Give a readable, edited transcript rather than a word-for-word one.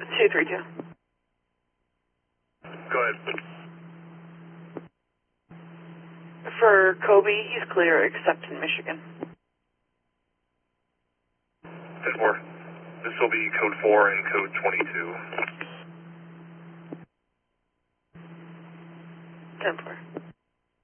232. Go ahead. For Kobe, he's clear except in Michigan. 10-4. This will be code 4 and code 22. 10-4.